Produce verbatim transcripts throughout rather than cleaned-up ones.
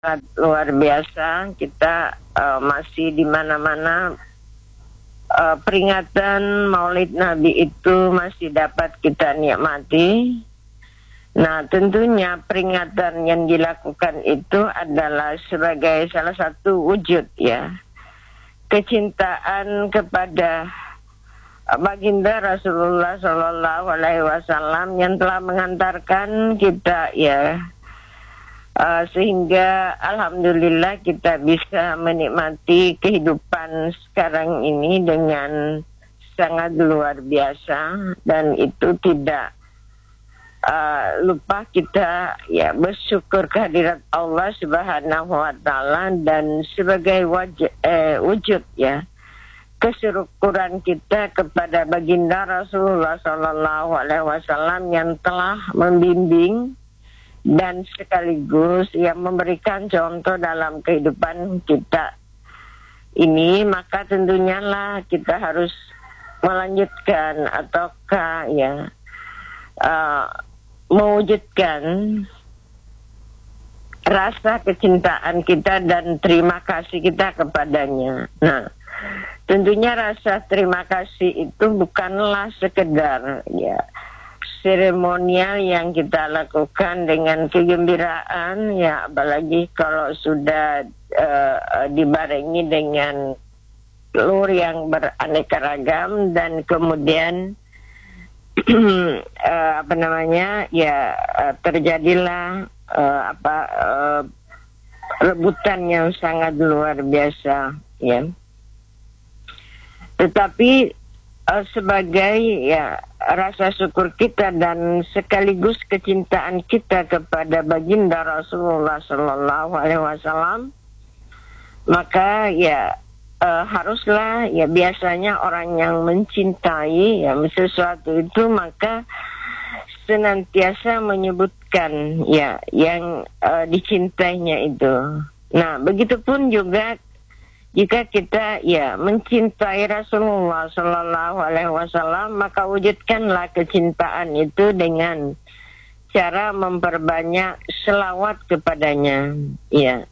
sangat luar biasa. Kita uh, masih di mana-mana uh, peringatan Maulid Nabi itu masih dapat kita nikmati. Nah, tentunya peringatan yang dilakukan itu adalah sebagai salah satu wujud ya kecintaan kepada baginda Rasulullah Shallallahu Alaihi Wasallam yang telah mengantarkan kita ya uh, sehingga alhamdulillah kita bisa menikmati kehidupan sekarang ini dengan sangat luar biasa, dan itu tidak uh, lupa kita ya bersyukur kehadirat Allah Subhanahu Wa Taala, dan sebagai wajib, eh, wujud ya kesyukuran kita kepada baginda Rasulullah Shallallahu Alaihi Wasallam yang telah membimbing dan sekaligus yang memberikan contoh dalam kehidupan kita ini, maka tentunya lah kita harus melanjutkan ataukah ya uh, mewujudkan rasa kecintaan kita dan terima kasih kita kepadanya. Nah, tentunya rasa terima kasih itu bukanlah sekedar ya seremonial yang kita lakukan dengan kegembiraan ya, apalagi kalau sudah uh, dibarengi dengan telur yang beraneka ragam, dan kemudian uh, apa namanya ya uh, terjadilah uh, apa uh, rebutan yang sangat luar biasa ya. Tetapi uh, sebagai ya rasa syukur kita dan sekaligus kecintaan kita kepada baginda Rasulullah Shallallahu Alaihi Wasallam, maka ya uh, haruslah ya biasanya orang yang mencintai ya sesuatu itu maka senantiasa menyebutkan ya yang uh, dicintainya itu. Nah, begitupun juga jika kita ya mencintai Rasulullah Shallallahu Alaihi Wasallam, maka wujudkanlah kecintaan itu dengan cara memperbanyak selawat kepadanya, ya.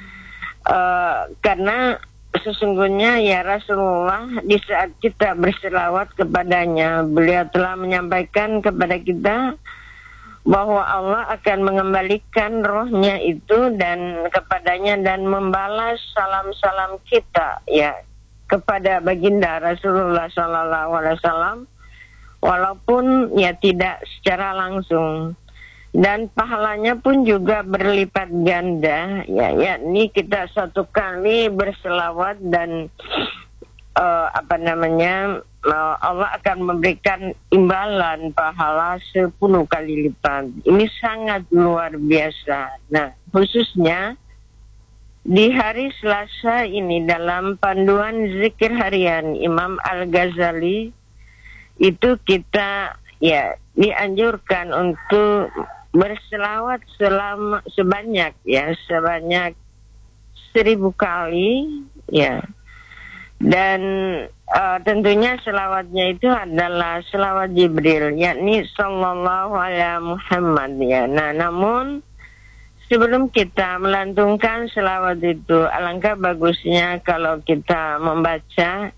Uh, karena sesungguhnya ya Rasulullah di saat kita berselawat kepadanya, beliau telah menyampaikan kepada kita bahwa Allah akan mengembalikan rohnya itu dan kepadanya dan membalas salam-salam kita ya kepada baginda Rasulullah Shallallahu Alaihi Wasallam, walaupun ya tidak secara langsung, dan pahalanya pun juga berlipat ganda ya, yakni kita satu kali berselawat dan uh, apa namanya Allah akan memberikan imbalan pahala sepuluh kali lipat. Ini sangat luar biasa. Nah, khususnya di hari Selasa ini dalam panduan zikir harian Imam Al-Ghazali itu kita ya dianjurkan untuk berselawat selama sebanyak ya sebanyak seribu kali ya. Dan uh, tentunya selawatnya itu adalah selawat Jibril, yakni Sallallahu Alaihi Muhammad ya. Nah, namun sebelum kita melantunkan selawat itu, alangkah bagusnya kalau kita membaca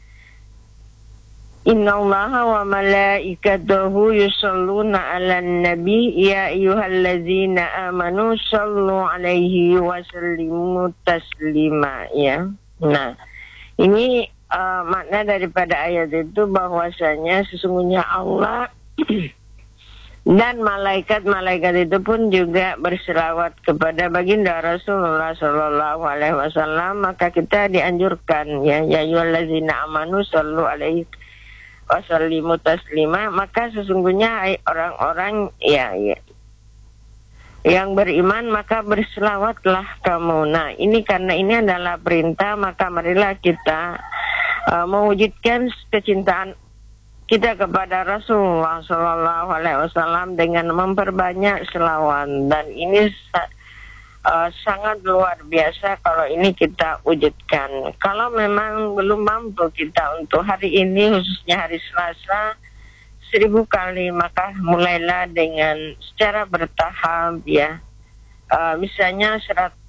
Innallaha wa malaikatahu yusholluna 'alan nabi ya ayyuhallazina amanu shallu 'alaihi wa sallimu taslima ya. Nah, ini uh, makna daripada ayat itu bahwasanya sesungguhnya Allah dan malaikat-malaikat itu pun juga berselawat kepada baginda Rasulullah Shallallahu Alaihi Wasallam, maka kita dianjurkan ya ya ayyuhallazina amanu shallu alaihi wasallimu taslima, maka sesungguhnya orang-orang ya, ya yang beriman maka berselawatlah kamu. Nah, ini karena ini adalah perintah, maka marilah kita uh, mewujudkan kecintaan kita kepada Rasulullah Shallallahu Alaihi Wasallam dengan memperbanyak selawat, dan ini uh, sangat luar biasa kalau ini kita wujudkan. Kalau memang belum mampu kita untuk hari ini, khususnya hari Selasa, seribu kali, maka mulailah dengan secara bertahap ya. Uh, misalnya seratus